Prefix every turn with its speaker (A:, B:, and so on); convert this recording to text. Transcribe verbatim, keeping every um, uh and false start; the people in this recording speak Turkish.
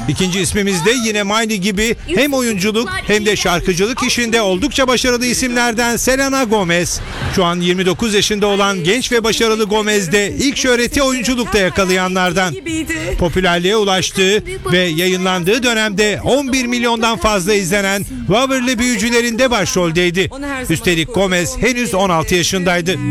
A: İkinci ismimiz de yine Miley gibi hem oyunculuk hem de şarkıcılık işinde oldukça başarılı isimlerden Selena Gomez. Şu an yirmi dokuz yaşında olan genç ve başarılı Gomez de ilk şöhreti oyunculukta yakalayanlardan. Popülerliğe ulaştığı ve yayınlandığı dönemde on bir milyondan fazla izlenen Waverly Büyücüleri'nde başroldeydi. Üstelik Gomez henüz on altı yaşındaydı.